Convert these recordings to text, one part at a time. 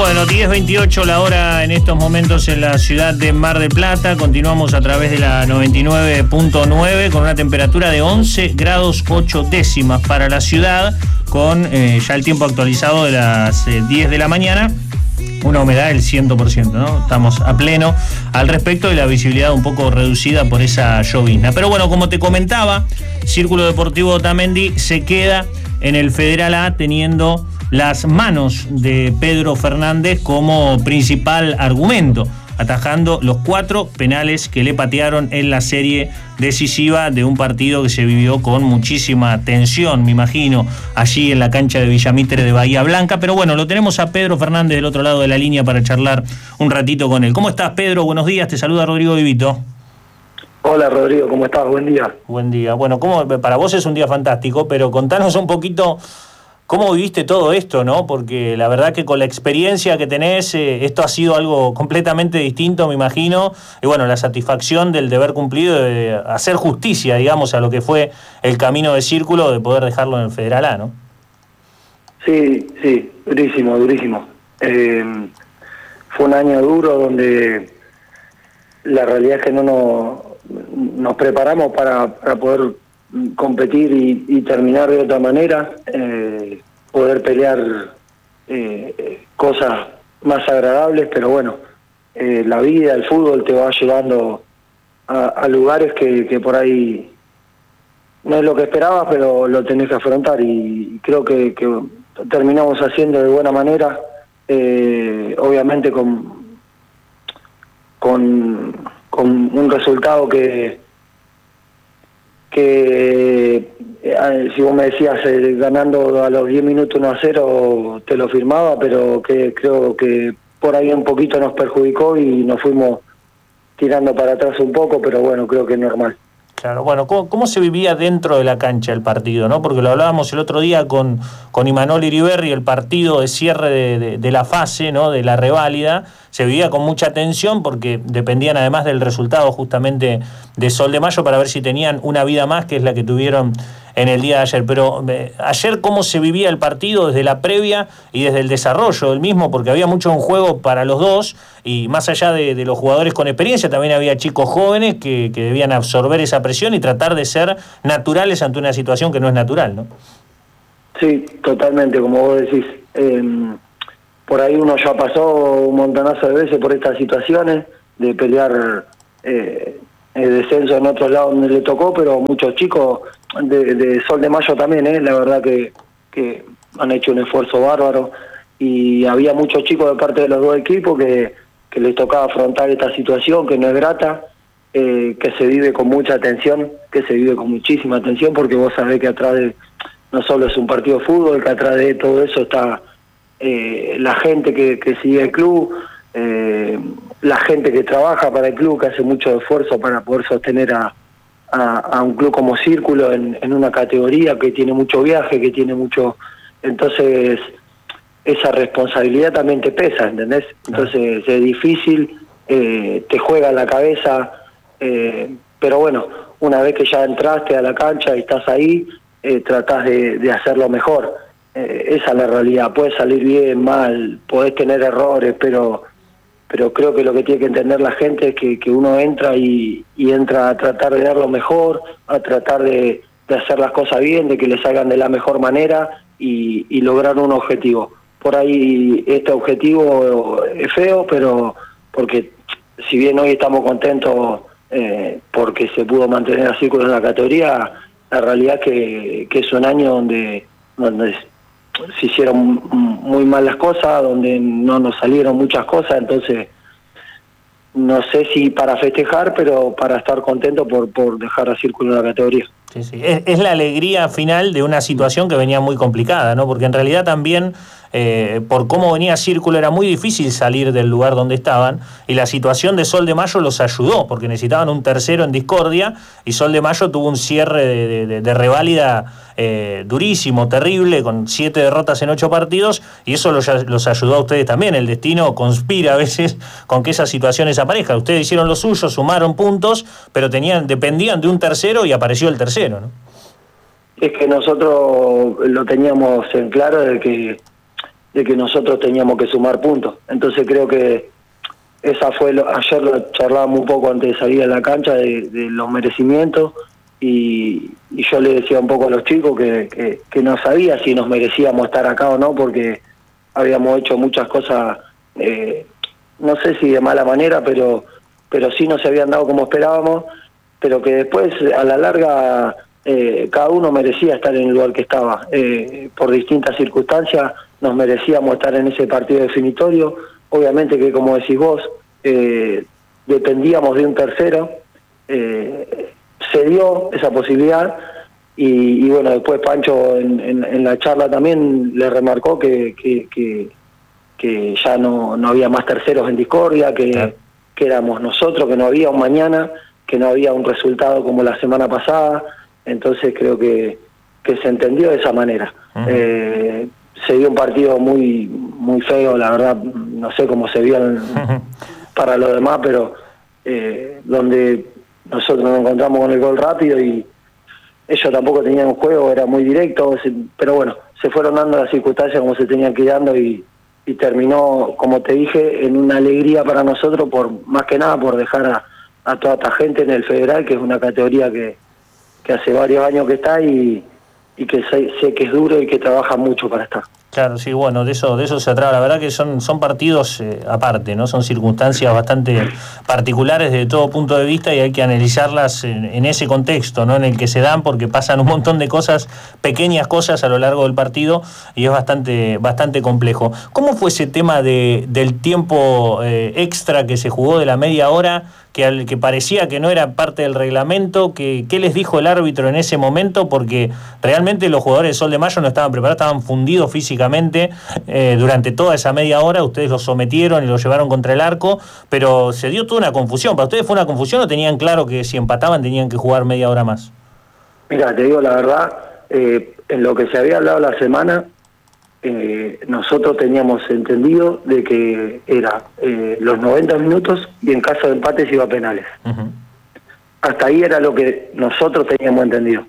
Bueno, 10:28 la hora en estos momentos en la ciudad de Mar del Plata. Continuamos a través de la 99.9 con una temperatura de 11 grados 8 décimas para la ciudad, con ya el tiempo actualizado de las 10 de la mañana. Una humedad del 100%, ¿no? Estamos a pleno al respecto y la visibilidad un poco reducida por esa llovizna. Pero bueno, como te comentaba, Círculo Deportivo Otamendi se queda en el Federal A teniendo las manos de Pedro Fernández como principal argumento, atajando los 4 penales que le patearon en la serie decisiva de un partido que se vivió con muchísima tensión, me imagino, allí en la cancha de Villamitre de Bahía Blanca. Pero bueno, lo tenemos a Pedro Fernández del otro lado de la línea para charlar un ratito con él. ¿Cómo estás, Pedro? Buenos días, te saluda Rodrigo Vivito. Hola, Rodrigo, ¿cómo estás? Buen día. Buen día. Bueno, para vos es un día fantástico, pero contanos un poquito cómo viviste todo esto, ¿no? Porque la verdad que con la experiencia que tenés, esto ha sido algo completamente distinto, me imagino. Y bueno, la satisfacción del deber cumplido de hacer justicia, digamos, a lo que fue el camino de Círculo, de poder dejarlo en el Federal A, ¿no? Sí, durísimo. Fue un año duro donde la realidad es que no nos preparamos para poder competir y terminar de otra manera, poder pelear cosas más agradables, pero bueno, la vida, el fútbol te va llevando a lugares que por ahí no es lo que esperabas, pero lo tenés que afrontar y creo que terminamos haciendo de buena manera, obviamente con un resultado que si vos me decías ganando a los 10 minutos 1-0 te lo firmaba, pero que creo que por ahí un poquito nos perjudicó y nos fuimos tirando para atrás un poco, pero bueno, creo que es normal. Claro, bueno, ¿cómo se vivía dentro de la cancha el partido, ¿no? Porque lo hablábamos el otro día con Imanol Iriberri, el partido de cierre de la fase, ¿no? De la reválida, se vivía con mucha tensión porque dependían además del resultado justamente de Sol de Mayo para ver si tenían una vida más, que es la que tuvieron en el día de ayer. Pero ayer, ¿cómo se vivía el partido desde la previa y desde el desarrollo del mismo? Porque había mucho en juego para los dos y más allá de los jugadores con experiencia, también había chicos jóvenes que debían absorber esa presión y tratar de ser naturales ante una situación que no es natural, ¿no? Sí, totalmente, como vos decís. Por ahí uno ya pasó un montonazo de veces por estas situaciones, de pelear el descenso en otros lados donde le tocó, pero muchos chicos de Sol de Mayo también, la verdad que han hecho un esfuerzo bárbaro y había muchos chicos de parte de los dos equipos que les tocaba afrontar esta situación que no es grata, que se vive con mucha atención, que se vive con muchísima atención, porque vos sabés que atrás de, no solo es un partido de fútbol, que atrás de todo eso está la gente que sigue el club, la gente que trabaja para el club, que hace mucho esfuerzo para poder sostener a un club como Círculo en una categoría que tiene mucho viaje, que tiene mucho... Entonces, esa responsabilidad también te pesa, ¿entendés? Entonces, es difícil, te juega la cabeza, pero bueno, una vez que ya entraste a la cancha y estás ahí, tratás de hacerlo mejor. Esa es la realidad. Puede salir bien, mal, podés tener errores, pero creo que lo que tiene que entender la gente es que uno entra y entra a tratar de dar lo mejor, a tratar de hacer las cosas bien, de que le salgan de la mejor manera y lograr un objetivo. Por ahí este objetivo es feo, pero porque si bien hoy estamos contentos porque se pudo mantener a Círculo en la categoría, la realidad que es un año donde se hicieron muy mal las cosas, donde no nos salieron muchas cosas, entonces no sé si para festejar, pero para estar contento por dejar a Círculo en la categoría. Sí. Es la alegría final de una situación que venía muy complicada, ¿no? Porque en realidad también, por cómo venía Círculo, era muy difícil salir del lugar donde estaban, y la situación de Sol de Mayo los ayudó, porque necesitaban un tercero en discordia, y Sol de Mayo tuvo un cierre de reválida durísimo, terrible, con 7 derrotas en 8 partidos, y eso los ayudó a ustedes también. El destino conspira a veces con que esas situaciones aparezcan. Ustedes hicieron lo suyo, sumaron puntos, pero dependían de un tercero y apareció el tercero, ¿no? Es que nosotros lo teníamos en claro de de que nosotros teníamos que sumar puntos. Entonces creo que esa fue, ayer lo charlábamos un poco antes de salir a la cancha de los merecimientos, y yo le decía un poco a los chicos que no sabía si nos merecíamos estar acá o no, porque habíamos hecho muchas cosas, no sé si de mala manera, pero sí no se habían dado como esperábamos, pero que después a la larga cada uno merecía estar en el lugar que estaba. Por distintas circunstancias nos merecíamos estar en ese partido definitorio. Obviamente que, como decís vos, dependíamos de un tercero, se dio esa posibilidad, y bueno, después Pancho en la charla también le remarcó que ya no había más terceros en discordia, que éramos nosotros, que no había un mañana, que no había un resultado como la semana pasada. Entonces creo que se entendió de esa manera. Se dio un partido muy feo, la verdad, no sé cómo se vio para los demás, pero donde nosotros nos encontramos con el gol rápido y ellos tampoco tenían un juego, era muy directo, pero bueno, se fueron dando las circunstancias como se tenían que ir dando, y terminó, como te dije, en una alegría para nosotros, por más que nada por dejar a toda esta gente en el Federal, que es una categoría que hace varios años que está, y que sé que es duro y que trabaja mucho para estar. Claro, sí, bueno, de eso se trata. La verdad que son partidos aparte, ¿no? Son circunstancias bastante particulares desde todo punto de vista, y hay que analizarlas en ese contexto, ¿no? En el que se dan, porque pasan un montón de cosas, pequeñas cosas a lo largo del partido, y es bastante complejo. ¿Cómo fue ese tema del tiempo extra que se jugó, de la media hora, que parecía que no era parte del reglamento? ¿Qué les dijo el árbitro en ese momento? Porque realmente los jugadores de Sol de Mayo no estaban preparados, estaban fundidos físicamente durante toda esa media hora. Ustedes los sometieron y los llevaron contra el arco, pero se dio toda una confusión. ¿Para ustedes fue una confusión o tenían claro que si empataban tenían que jugar media hora más? Mira, te digo la verdad, en lo que se había hablado la semana, nosotros teníamos entendido de que era los 90 minutos y en caso de empate se iba a penales. Uh-huh. Hasta ahí era lo que nosotros teníamos entendido.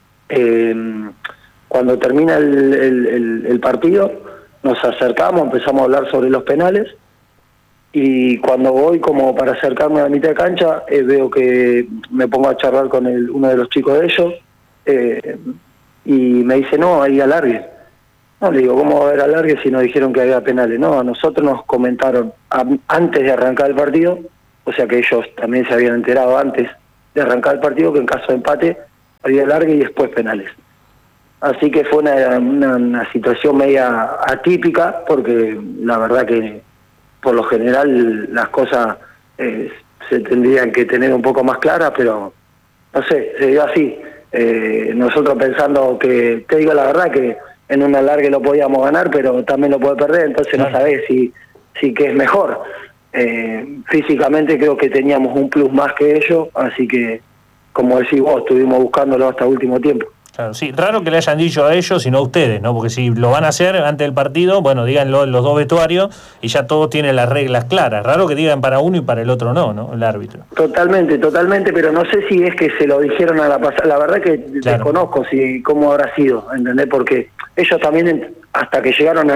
Cuando termina el partido, nos acercamos, empezamos a hablar sobre los penales, y cuando voy como para acercarme a la mitad de cancha, veo que me pongo a charlar con uno de los chicos de ellos, y me dice, no, ahí alargue. No, le digo, ¿cómo va a haber alargue si nos dijeron que había penales? No, a nosotros nos comentaron antes de arrancar el partido, o sea que ellos también se habían enterado antes de arrancar el partido, que en caso de empate había alargue y después penales. Así que fue una situación media atípica, porque la verdad que por lo general las cosas se tendrían que tener un poco más claras, pero no sé, se dio así. Nosotros pensando que, te digo la verdad, que en un alargue lo podíamos ganar, pero también lo puede perder, entonces no sabés si que es mejor. Físicamente creo que teníamos un plus más que ellos, así que, como decís vos, estuvimos buscándolo hasta el último tiempo. Claro, sí, raro que le hayan dicho a ellos y no a ustedes, ¿no? Porque si lo van a hacer antes del partido, bueno, díganlo en los dos vestuarios y ya todos tienen las reglas claras. Raro que digan para uno y para el otro no, el árbitro. Totalmente, pero no sé si es que se lo dijeron a la pasada. La verdad que desconozco cómo habrá sido, ¿entendés? Porque ellos también, hasta que llegaron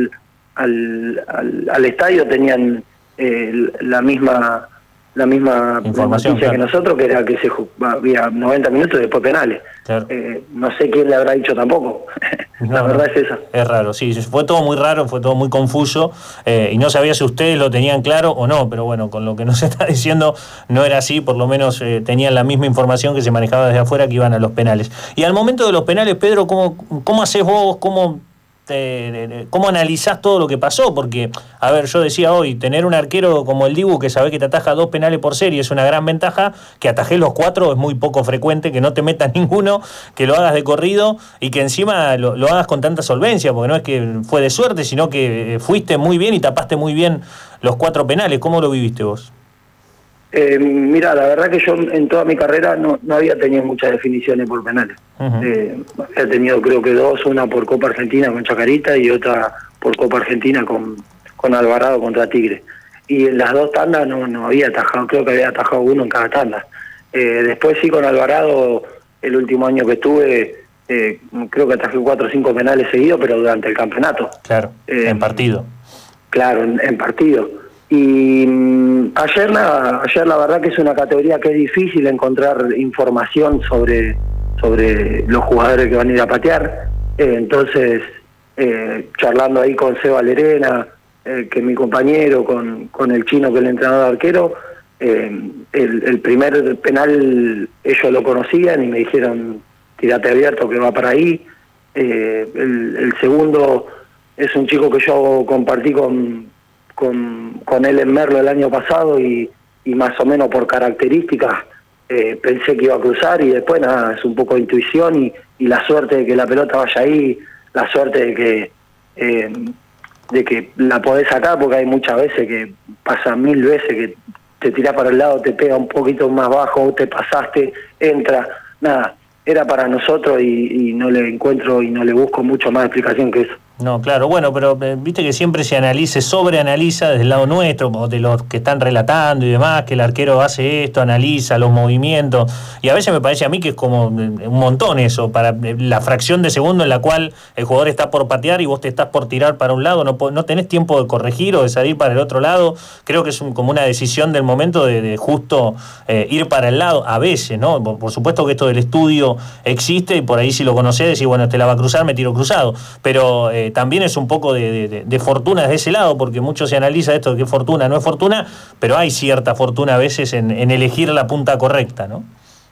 al estadio, tenían la misma información, noticia que nosotros, que era que había 90 minutos y después penales. Claro. No sé quién le habrá dicho tampoco. La verdad es esa. Es raro, sí, fue todo muy raro, fue todo muy confuso, y no sabía si ustedes lo tenían claro o no, pero bueno, con lo que nos está diciendo no era así, por lo menos tenían la misma información que se manejaba desde afuera, que iban a los penales. Y al momento de los penales, Pedro, ¿cómo hacés vos? ¿Cómo analizás todo lo que pasó? Porque, a ver, yo decía hoy, tener un arquero como el Dibu, que sabe que te ataja 2 penales por serie, es una gran ventaja. Que atajes los 4 es muy poco frecuente, que no te metas ninguno, que lo hagas de corrido y que encima lo hagas con tanta solvencia, porque no es que fue de suerte, sino que fuiste muy bien y tapaste muy bien los 4 penales. ¿Cómo lo viviste vos? Mira, la verdad que yo en toda mi carrera no había tenido muchas definiciones por penales. Uh-huh. He tenido creo que 2, una por Copa Argentina con Chacarita y otra por Copa Argentina con Alvarado contra Tigre. Y en las 2 tandas no había atajado, creo que había atajado 1 en cada tanda. Después sí, con Alvarado, el último año que estuve, creo que atajé 4 o 5 penales seguidos, pero durante el campeonato. Claro, en partido. Claro, en partido. Y ayer la verdad que es una categoría que es difícil encontrar información sobre los jugadores que van a ir a patear. Entonces, charlando ahí con Seba Lerena, que es mi compañero, con el chino que es el entrenador de arquero, el primer penal ellos lo conocían y me dijeron, tirate abierto que va para ahí. El segundo es un chico que yo compartí con él en Merlo el año pasado y más o menos por características pensé que iba a cruzar, y después nada, es un poco de intuición y la suerte de que la pelota vaya ahí, la suerte de que la podés sacar, porque hay muchas veces que pasa 1000 veces que te tirás para el lado, te pega un poquito más bajo, te pasaste, entra, nada, era para nosotros y no le encuentro y no le busco mucho más explicación que eso. No, claro, bueno, pero viste que siempre se sobreanaliza desde el lado nuestro, de los que están relatando y demás, que el arquero hace esto, analiza los movimientos, y a veces me parece a mí que es como un montón eso, para la fracción de segundo en la cual el jugador está por patear y vos te estás por tirar para un lado, no tenés tiempo de corregir o de salir para el otro lado. Creo que es como una decisión del momento de justo ir para el lado, a veces, ¿no? Por supuesto que esto del estudio existe y por ahí si lo conocés decís, bueno, este la va a cruzar, me tiro cruzado, pero también es un poco de fortuna de ese lado, porque mucho se analiza esto de que fortuna, no es fortuna, pero hay cierta fortuna a veces en elegir la punta correcta, ¿no?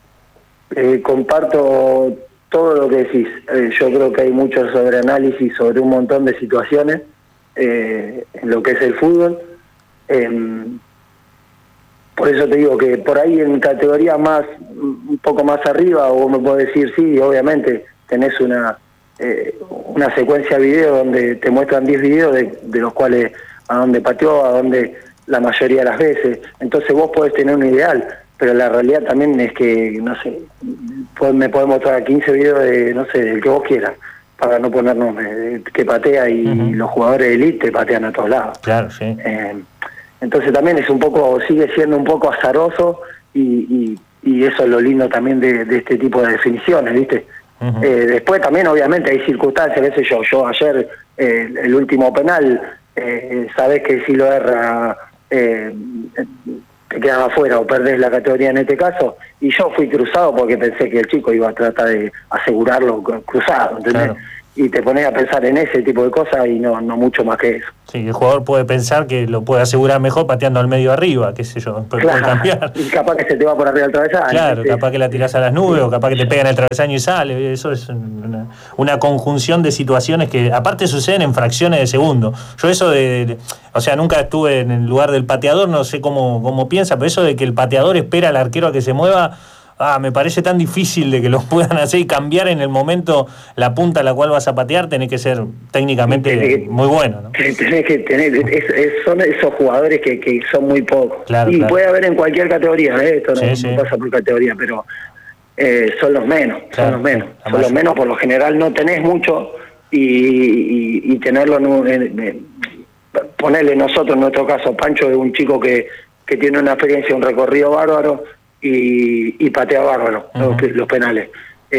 Comparto todo lo que decís. Yo creo que hay mucho sobreanálisis sobre un montón de situaciones en lo que es el fútbol. Por eso te digo que por ahí en categoría un poco más arriba, vos me podés decir, sí, obviamente tenés una secuencia de video donde te muestran 10 videos de los cuales a dónde pateó, a dónde la mayoría de las veces. Entonces vos podés tener un ideal, pero la realidad también es que, no sé, me podés mostrar 15 videos de, no sé, del que vos quieras, para no ponernos que patea y los jugadores de élite patean a todos lados. Claro, sí. Entonces también es un poco, sigue siendo un poco azaroso y eso es lo lindo también de este tipo de definiciones, ¿viste? Después también obviamente hay circunstancias, qué sé yo ayer el último penal, sabés que si lo erra te quedas afuera o perdés la categoría en este caso, y yo fui cruzado porque pensé que el chico iba a tratar de asegurarlo cruzado, ¿entendés? Claro. Y te pones a pensar en ese tipo de cosas y no mucho más que eso. Sí, el jugador puede pensar que lo puede asegurar mejor pateando al medio arriba, qué sé yo, puede cambiar. Y capaz que se te va por arriba del travesaño. Claro, capaz que la tirás a las nubes o capaz que te pega en el travesaño y sale. Eso es una conjunción de situaciones que aparte suceden en fracciones de segundo. Yo eso o sea, nunca estuve en el lugar del pateador, no sé cómo piensa, pero eso de que el pateador espera al arquero a que se mueva, me parece tan difícil de que lo puedan hacer y cambiar en el momento la punta a la cual vas a patear. Tenés que ser técnicamente muy bueno, ¿no? Tenés que tener, son esos jugadores que son muy pocos. Claro, y claro. Puede haber en cualquier categoría, esto no pasa por categoría, pero son los menos, claro, son los menos, por lo general no tenés mucho y tenerlo, ponerle nosotros, en nuestro caso, Pancho es un chico que tiene una experiencia, un recorrido bárbaro, y patea bárbaro los penales.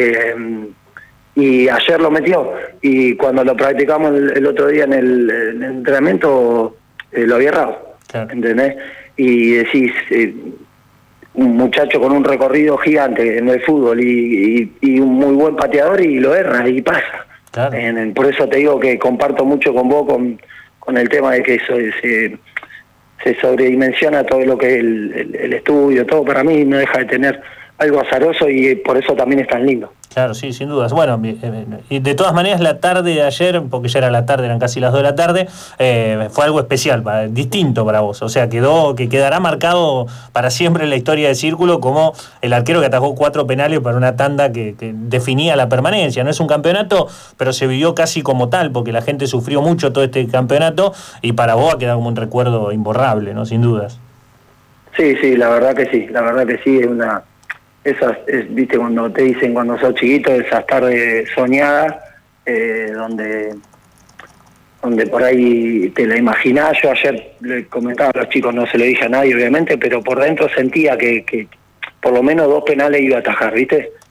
Y ayer lo metió, y cuando lo practicamos el otro día en el entrenamiento lo había errado, claro. ¿Entendés? Y decís, un muchacho con un recorrido gigante en el fútbol y un muy buen pateador y lo erra y pasa. Claro. Por eso te digo que comparto mucho con vos con el tema de que eso se sobredimensiona todo lo que es el estudio, todo para mí no deja de tener algo azaroso y por eso también es tan lindo. Claro, sí, sin dudas. Bueno, y de todas maneras la tarde de ayer, porque ya era la tarde, eran casi las 2 de la tarde, fue algo especial, distinto para vos. O sea, quedará marcado para siempre en la historia del Círculo como el arquero que atajó 4 penales para una tanda que definía la permanencia. No es un campeonato, pero se vivió casi como tal, porque la gente sufrió mucho todo este campeonato y para vos ha quedado como un recuerdo imborrable, ¿no? Sin dudas. Sí, la verdad que sí, es una... viste, cuando te dicen cuando sos chiquito, esas tardes soñadas, donde por ahí te la imaginás. Yo ayer le comentaba a los chicos, no se lo dije a nadie obviamente, pero por dentro sentía que por lo menos 2 penales iba a atajar, ¿viste? Claro.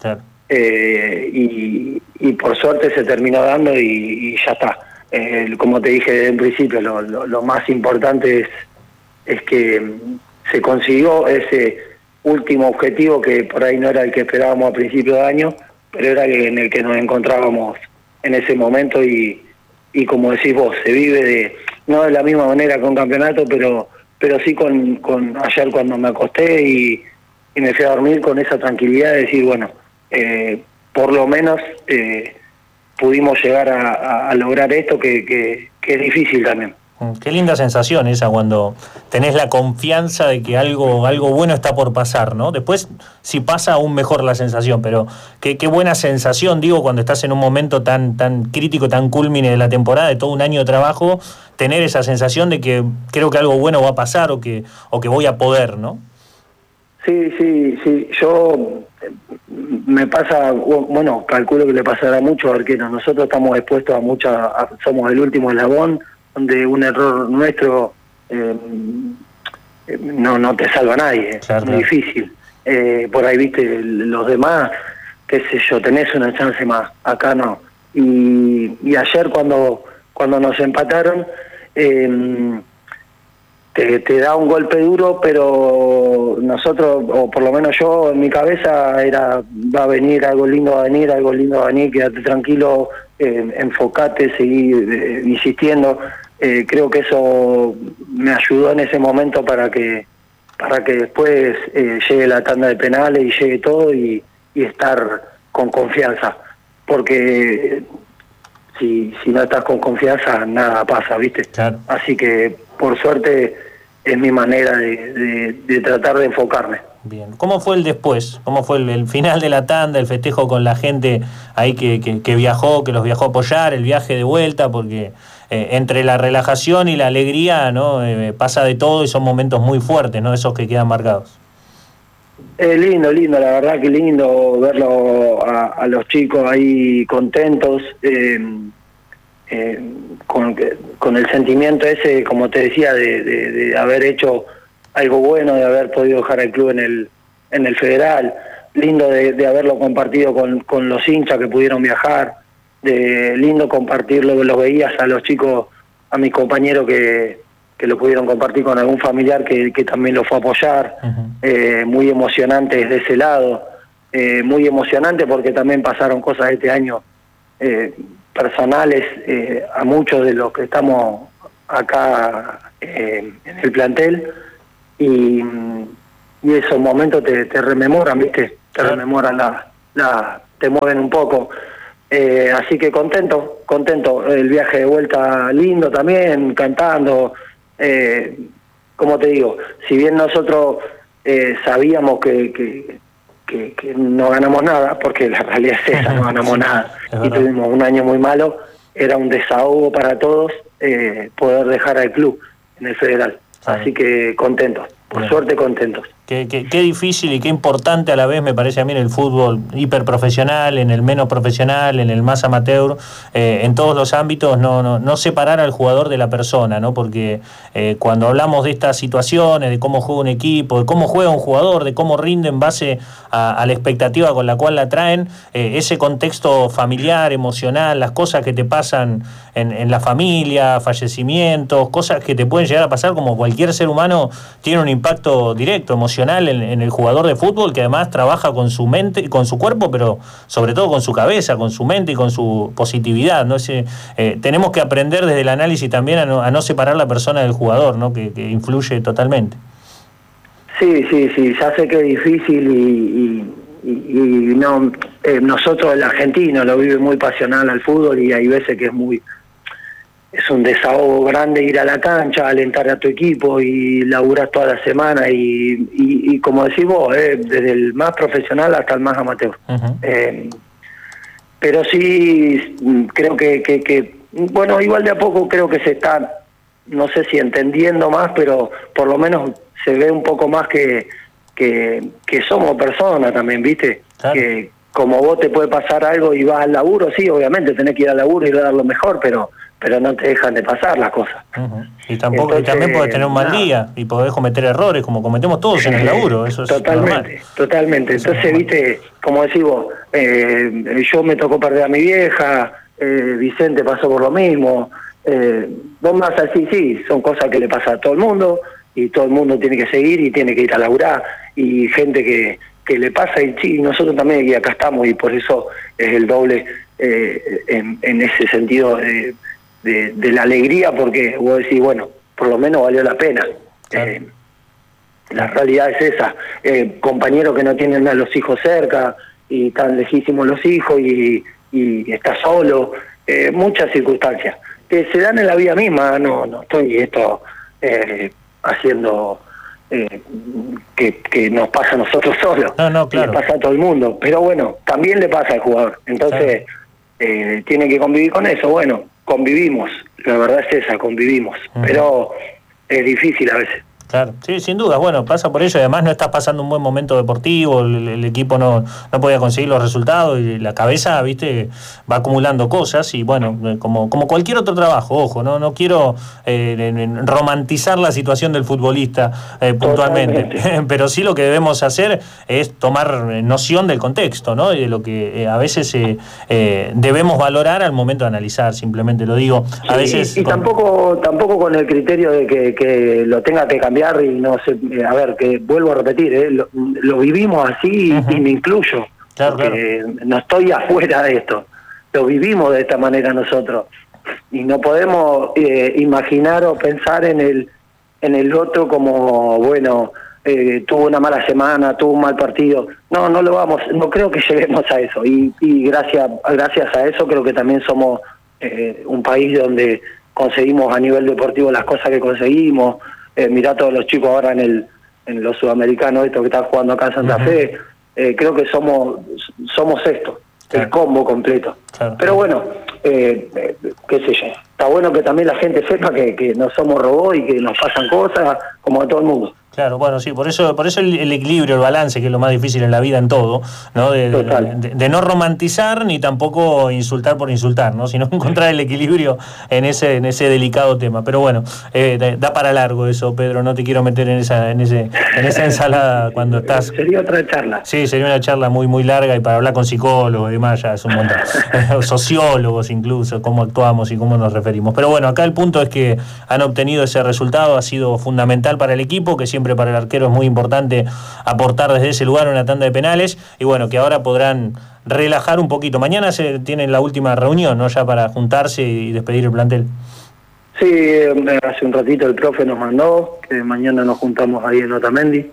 y por suerte se terminó dando y ya está. Como te dije desde un principio, lo más importante es que se consiguió ese último objetivo que por ahí no era el que esperábamos a principio de año, pero era en el que nos encontrábamos en ese momento y como decís vos, se vive no de la misma manera que un campeonato, pero sí con ayer cuando me acosté y me fui a dormir con esa tranquilidad de decir, bueno, por lo menos pudimos llegar a lograr esto que es difícil también. Qué linda sensación esa cuando tenés la confianza de que algo bueno está por pasar, ¿no? Después, si pasa, aún mejor la sensación, pero qué buena sensación, digo, cuando estás en un momento tan crítico, tan culmine de la temporada, de todo un año de trabajo, tener esa sensación de que creo que algo bueno va a pasar o que voy a poder, ¿no? Sí. Yo me pasa, bueno, calculo que le pasará a muchos arqueros. Nosotros estamos expuestos a somos el último eslabón, donde un error nuestro no te salva a nadie, claro, es muy difícil. Por ahí, viste, los demás, qué sé yo, tenés una chance más, acá no. Y ayer cuando nos empataron, te da un golpe duro, pero nosotros, o por lo menos yo, en mi cabeza era, va a venir, algo lindo va a venir, quédate tranquilo, enfocate, seguí insistiendo. Creo que eso me ayudó en ese momento para que después llegue la tanda de penales y llegue todo y estar con confianza, porque si no estás con confianza nada pasa, ¿viste? Claro. Así que por suerte es mi manera de tratar de enfocarme. Bien. ¿Cómo fue el después? ¿Cómo fue el final de la tanda, el festejo con la gente ahí que viajó, que los viajó a apoyar, el viaje de vuelta? Porque entre la relajación y la alegría, ¿no? Pasa de todo y son momentos muy fuertes, ¿no? Esos que quedan marcados. Lindo, la verdad que lindo verlo a los chicos ahí contentos, con el sentimiento ese, como te decía, de haber hecho algo bueno, de haber podido dejar al club en el federal, lindo de haberlo compartido con los hinchas que pudieron viajar, lindo compartirlo, los veías a los chicos, a mis compañeros que lo pudieron compartir con algún familiar que también lo fue a apoyar. Uh-huh. Muy emocionante desde ese lado, muy emocionante porque también pasaron cosas este año personales a muchos de los que estamos acá en el plantel, y esos momentos te rememoran, ¿viste? Te rememoran, te mueven un poco. Así que contento. El viaje de vuelta lindo también, cantando. Como te digo, si bien nosotros sabíamos que no ganamos nada, porque la realidad es esa, no ganamos nada, y tuvimos un año muy malo, era un desahogo para todos poder dejar al club en el federal. Así que contentos, por suerte contentos. Qué difícil y qué importante a la vez me parece a mí en el fútbol hiperprofesional, en el menos profesional, en el más amateur, en todos los ámbitos, no separar al jugador de la persona, ¿no? Porque cuando hablamos de estas situaciones, de cómo juega un equipo, de cómo juega un jugador, de cómo rinde en base a la expectativa con la cual la traen, ese contexto familiar, emocional, las cosas que te pasan en la familia, fallecimientos, cosas que te pueden llegar a pasar como cualquier ser humano, tiene un impacto directo, emocional en el jugador de fútbol, que además trabaja con su mente, con su cuerpo, pero sobre todo con su cabeza, con su mente y con su positividad, ¿no? Tenemos que aprender desde el análisis también a no separar la persona del jugador, ¿no? Que influye totalmente. Sí, ya sé que es difícil y no, nosotros el argentino lo vive muy pasional al fútbol y hay veces que es un desahogo grande ir a la cancha, alentar a tu equipo y laburar toda la semana y como decís vos, desde el más profesional hasta el más amateur. Uh-huh. Pero sí creo que bueno, igual de a poco creo que se está, no sé si entendiendo más, pero por lo menos se ve un poco más que somos personas también, ¿viste? Claro. Que como vos te puede pasar algo y vas al laburo, sí, obviamente tenés que ir al laburo y dar lo mejor, pero pero no te dejan de pasar las cosas. Uh-huh. Y también podés tener un mal día y podés cometer errores como cometemos todos en el laburo, eso es totalmente. Entonces, viste, como decís vos, yo me tocó perder a mi vieja, Vicente pasó por lo mismo, vos más así, sí, son cosas que le pasa a todo el mundo y todo el mundo tiene que seguir y tiene que ir a laburar, y gente que le pasa, y sí, nosotros también, y acá estamos, y por eso es el doble en ese sentido de la alegría, porque vos decís, bueno, por lo menos valió la pena. Claro. La realidad es esa. Compañeros que no tienen a los hijos cerca y están lejísimos los hijos y está solo, muchas circunstancias que se dan en la vida misma. No estoy haciendo que nos pasa a nosotros solos, claro. Le pasa a todo el mundo, pero bueno, también le pasa al jugador, entonces tiene que convivir con eso. Bueno, convivimos, la verdad es esa, convivimos, pero es difícil a veces. Claro, sí, sin duda. Bueno, pasa por ello, y además no estás pasando un buen momento deportivo, el equipo no podía conseguir los resultados y la cabeza, viste, va acumulando cosas y bueno, como cualquier otro trabajo, ojo, no quiero romantizar la situación del futbolista puntualmente, pero sí lo que debemos hacer es tomar noción del contexto, ¿no? Y de lo que a veces debemos valorar al momento de analizar, simplemente lo digo. A veces y tampoco con el criterio de que lo tenga que cambiar. Y no sé, a ver, que vuelvo a repetir, lo vivimos así y me incluyo, porque no estoy afuera de esto, lo vivimos de esta manera nosotros y no podemos imaginar o pensar en el otro como, bueno, tuvo una mala semana, tuvo un mal partido. No creo que lleguemos a eso, y gracias a eso creo que también somos un país donde conseguimos a nivel deportivo las cosas que conseguimos. Mirá todos los chicos ahora en los sudamericanos, estos que están jugando acá en Santa Fe, creo que somos esto, el combo completo. Claro. Pero bueno, qué sé yo, está bueno que también la gente sepa que no somos robots y que nos pasan cosas como a todo el mundo. Claro, bueno, sí, por eso el equilibrio, el balance, que es lo más difícil en la vida en todo, ¿no? De no romantizar ni tampoco insultar por insultar, ¿no? Sino encontrar el equilibrio en ese delicado tema. Pero bueno, da para largo eso, Pedro, no te quiero meter en esa ensalada cuando estás... Sería otra charla. Sí, sería una charla muy, muy larga, y para hablar con psicólogos y demás ya es un montón. Sociólogos incluso, cómo actuamos y cómo nos referimos. Pero bueno, acá el punto es que han obtenido ese resultado, ha sido fundamental para el equipo, que siempre para el arquero es muy importante aportar desde ese lugar una tanda de penales, y bueno, que ahora podrán relajar un poquito. Mañana se tienen la última reunión, ¿no? Ya para juntarse y despedir el plantel. Sí, hace un ratito el profe nos mandó que mañana nos juntamos ahí en Otamendi.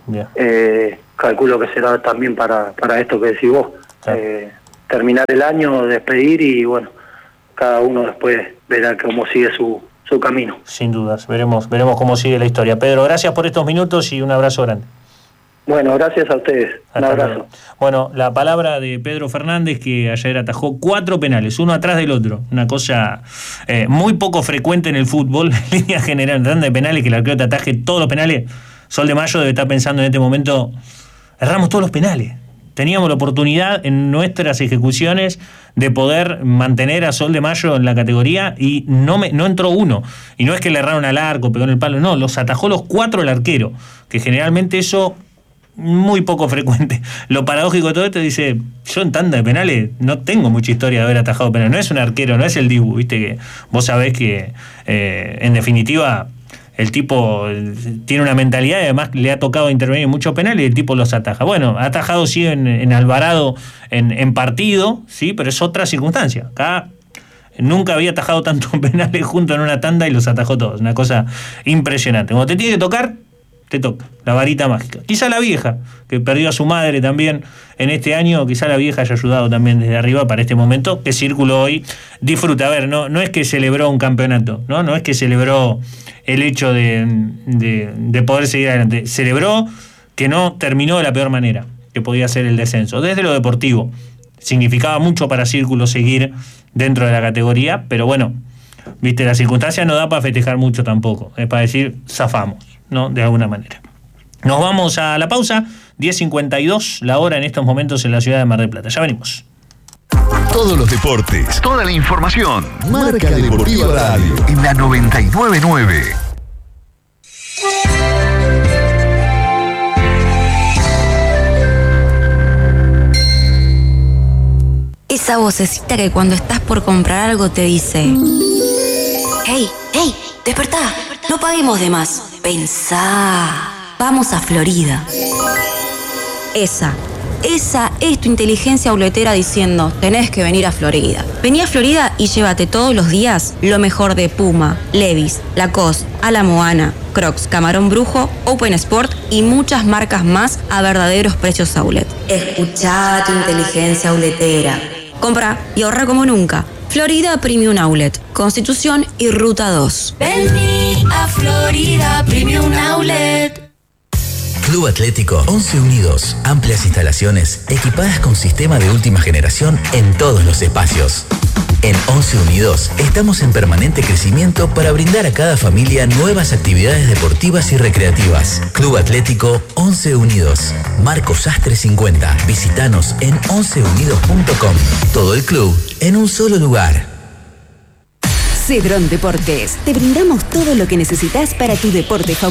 Calculo que será también para esto que decís vos, claro. Terminar el año, despedir, y bueno, cada uno después verá cómo sigue su camino. Sin dudas, veremos cómo sigue la historia. Pedro, gracias por estos minutos y un abrazo grande. Bueno, gracias a ustedes. Un abrazo. Luego. Bueno, la palabra de Pedro Fernández, que ayer atajó 4 penales, uno atrás del otro. Una cosa muy poco frecuente en el fútbol, en línea general, tanda de penales, que el arquero te ataje todos los penales. Sol de Mayo debe estar pensando en este momento, erramos todos los penales. Teníamos la oportunidad en nuestras ejecuciones de poder mantener a Sol de Mayo en la categoría y no entró uno. Y no es que le erraron al arco, pegó en el palo, no, los atajó los 4 el arquero, que generalmente eso muy poco frecuente. Lo paradójico de todo esto, dice, yo en tanda de penales no tengo mucha historia de haber atajado penales. No es un arquero, no es el Dibu, viste, que vos sabés que en definitiva el tipo tiene una mentalidad y además le ha tocado intervenir en muchos penales y el tipo los ataja. Bueno, ha atajado sí en Alvarado en partido, sí, pero es otra circunstancia. Acá nunca había atajado tantos penales juntos en una tanda y los atajó todos. Una cosa impresionante. Cuando te tiene que tocar, te toca. La varita mágica. Quizá la vieja, que perdió a su madre también en este año, quizá la vieja haya ayudado también desde arriba para este momento que Círculo hoy disfruta. A ver, no es que celebró un campeonato, no es que celebró el hecho de poder seguir adelante. Celebró que no terminó de la peor manera que podía ser el descenso. Desde lo deportivo, significaba mucho para Círculo seguir dentro de la categoría, pero bueno, viste, la circunstancia no da para festejar mucho tampoco. Es para decir, zafamos, ¿no? De alguna manera. Nos vamos a la pausa, 10:52 la hora en estos momentos en la ciudad de Mar del Plata. Ya venimos. Todos los deportes. Toda la información. Marca Deportiva Radio. En la 99.9. Esa vocecita que cuando estás por comprar algo te dice: ¡Hey, hey! ¡Despertá! No paguemos de más. Pensá. Vamos a Florida. Esa es tu inteligencia auletera diciendo: tenés que venir a Florida. Vení a Florida y llévate todos los días lo mejor de Puma, Levi's, Lacoste, A la Moana, Crocs, Camarón Brujo, Open Sport y muchas marcas más a verdaderos precios outlet. Escuchá tu inteligencia auletera. Compra y ahorra como nunca. Florida Premium Outlet, Constitución y Ruta 2. Vení a Florida Premium Outlet. Club Atlético 11 Unidos. Amplias instalaciones equipadas con sistema de última generación en todos los espacios. En 11 Unidos estamos en permanente crecimiento para brindar a cada familia nuevas actividades deportivas y recreativas. Club Atlético 11 Unidos. Marco Sastre 50. Visítanos en 11unidos.com. Todo el club en un solo lugar. Cedrón Deportes. Te brindamos todo lo que necesitas para tu deporte favorito.